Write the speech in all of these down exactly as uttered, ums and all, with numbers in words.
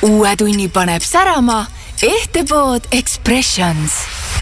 Uue tunni paneb särama Ehtepood Expressions.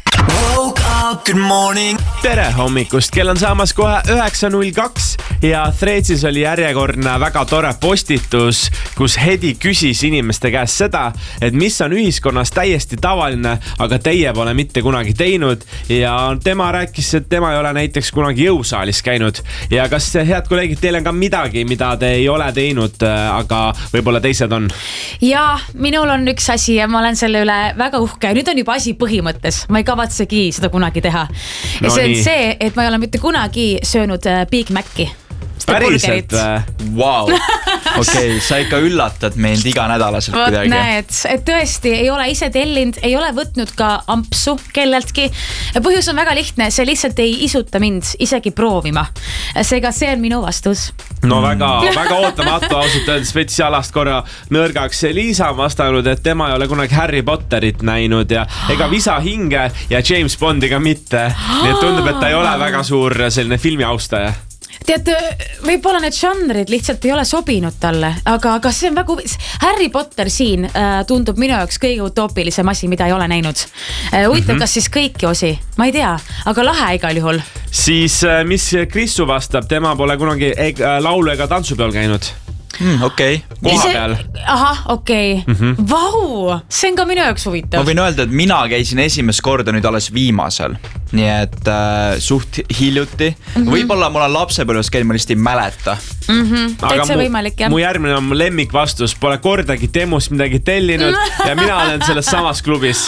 Woke up, good morning. Tere hommikust, kell on saamas kohe üheksa null kaks ja Threadsis oli järjekordne väga tore postitus, kus Hedi küsis inimeste käest seda, et mis on ühiskonnas täiesti tavaline, aga teie pole mitte kunagi teinud, ja tema rääkis, et tema ei ole näiteks kunagi jõusaalis käinud. Ja kas, head kolleegid, teil on ka midagi, mida te ei ole teinud, aga võib-olla teised on? Ja, minul on üks asi ja ma olen selle üle väga uhke. Nüüd on juba asi põhimõttes, ma ei kavatsegi seda kunagi teha. Ja no see on nii. see, et ma ei ole mitte kunagi söönud Big Maci. Päriselt? Wow. Okei, okay, sa ikka üllatad meid iga nädalaselt Vot kuidagi. näed, et tõesti ei ole ise tellinud, ei ole võtnud ka ampsu kelleltki. Põhjus on väga lihtne, see lihtsalt ei isuta mind isegi proovima. Seega see on minu vastus. No väga, väga ootamatu ausalt öeldes veits jalast korra nõrgaks. Liisa on vastanud, et tema ei ole kunagi Harry Potterit näinud ja ega Visa hinge ja James Bondi ka mitte. Nii et tundub, et ta ei ole väga suur selline filmi austaja. Tead, võib-olla need žanrid lihtsalt ei ole sobinud talle, aga, aga see on väga huvi... Harry Potter siin äh, tundub minu jaoks kõige utoopilisem asi, mida ei ole näinud. Äh, Uitab, mm-hmm. kas siis kõiki osi? Ma ei tea, aga lahe igal juhul. Siis mis Krissu vastab, tema pole kunagi ega, laulu ega tantsupeol käinud. Mm, okei. Okay. Koha peal. Aha, okei. Okay. Mm-hmm. Vau, see on ka minu jaoks huvitav. Ma võin öelda, et mina käisin esimest korda nüüd alles viimasel. Nii et äh, suht hiljuti. Mm-hmm. Võib-olla mul on lapsepõlves käinud, ma lihtsalt ei mäleta. Mm-hmm. Täitsa võimalik, jah. Mu järgmine on lemmik vastus. Pole kordagi Temus midagi tellinud ja mina olen selles samas klubis.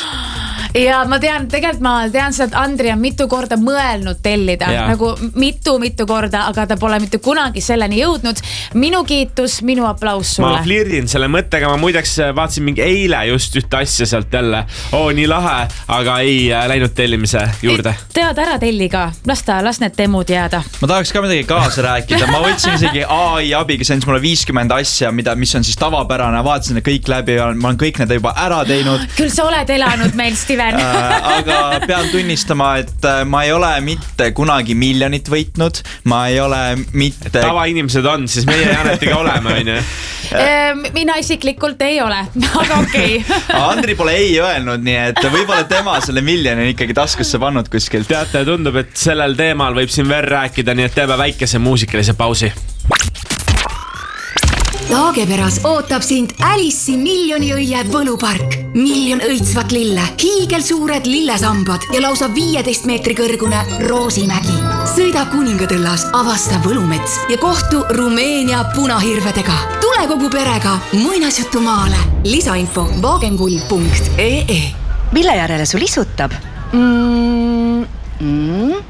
Ja ma tean, tegelikult ma tean seda, et Andri on mitu korda mõelnud tellida, ja. Nagu mitu-mitu korda, aga ta pole mitte kunagi selleni jõudnud. Minu kiitus, minu aplaus sulle. Ma flirdin selle mõttega, ma muideks vaatasin mingi eile just ühte asja sealt jälle. Oo, nii lahe, aga ei läinud tellimise juurde. Ei, tead ära telli ka, las ta, las need temud jääda. Ma tahaks ka midagi kaasa rääkida, ma võtsin isegi A I abiga, see on mulle viiskümmend asja, mida, mis on siis tavapärane, vaatasin kõik läbi ja ma olen kõik need juba ära teinud. Küll sa oled elanud meil, Steven. Aga pean tunnistama, et ma ei ole mitte kunagi miljonit võitnud. Ma ei ole mitte... Tavainimesed on, siis meie Janetiga oleme, on ju. Mina isiklikult ei ole, aga okei. Okay. Andri pole ei öelnud, nii et võib-olla tema selle miljoni ikkagi taskusse pannud kuskilt. Teate, tundub, et sellel teemal võib siin veel rääkida, nii et teeme väikese muusikalise pausi. Taageperas ootab sind Alice'i miljoni õie võlupark. Miljon õitsvat lille, hiigelsuured lillesambad ja lausa viieteist meetri kõrgune Roosimägi. Sõida Kuningatõllas, avasta võlumets ja kohtu Rumeenia punahirvedega. Tule kogu perega muinasjutumaale. Lisainfo vaagenkull punkt ee e. Mille järele sul isutab? Mm, mm,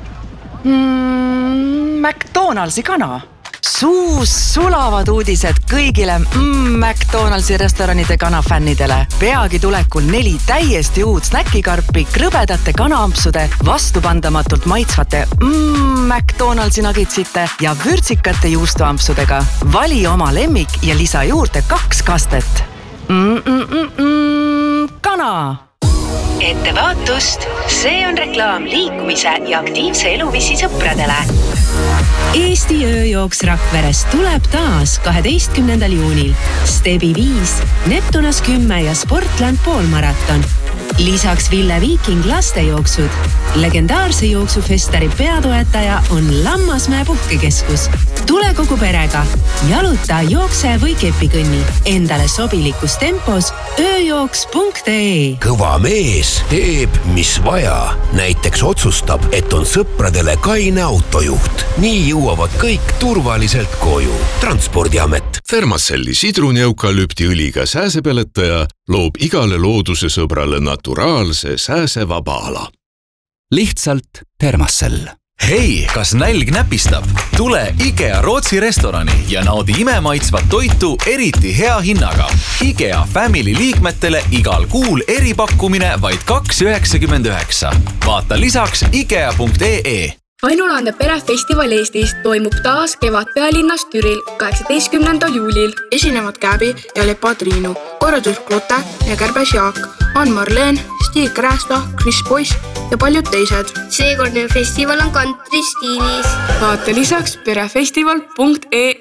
mm, McDonaldsi kana. Suus sulavad uudised kõigile mm, McDonaldsi restoranide kanafännidele. Peagi tulekul neli täiesti uut snäkikarpi, krõbedate kanaampsude, vastupandamatult maitsvate mm, McDonaldsi nagitsite ja vürtsikate juustuampsudega. Vali oma lemmik ja lisa juurde kaks kastet. Mm, mm, mm, mm, kana! Ettevaatust, see on reklaam liikumise ja aktiivse eluviisi sõpradele. Eesti ööjooks Rakveres tuleb taas kaheteistkümnendal juunil. Stebi viis, Neptunas kümme ja Sportland poolmaraton. Lisaks Ville Viiking lastejooksud. Legendaarse jooksufestari peatoetaja on Lammasmäe puhkekeskus. Tule kogu perega. Jaluta, jookse või kepikõnni. Endale sobilikus tempos ööjooks punkt ee. Kõva mees teeb, mis vaja. Näiteks otsustab, et on sõpradele kaine autojuht. Nii jõuavad kõik turvaliselt koju. Transpordiamet. Thermacelli sidrunieukalüptiõliga sääsepeletaja loob igale looduse sõbrale naturaalse sääsevaba ala. Lihtsalt Thermacell. Hei, kas nälg näpistab? Tule IKEA Rootsi restorani ja naudi imemaitsvat toitu eriti hea hinnaga. IKEA Family liikmetele igal kuul eripakkumine vaid kaks üheksakümmend üheksa. Vaata lisaks ikea punkt ee. Ainulaande perefestival Eestis toimub taas kevad pealinnas Türil kaheksateistkümnendal juulil. Esinevad Käbi ja Lepa Triinu, korraldus Klote ja Kärbes Jaak, Ann-Marleen, Stig Krästa, Chris Boyce ja paljud teised. Seekordne festival on country stiilis. Vaata lisaks perefestival punkt ee.